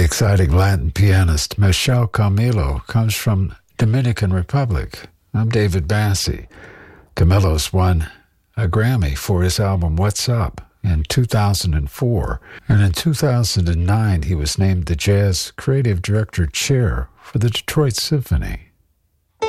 The exciting Latin pianist Michel Camilo comes from Dominican Republic. I'm David Bassey. Camillo's won a Grammy for his album What's Up in 2004, and in 2009 he was named the Jazz Creative Director Chair for the Detroit Symphony.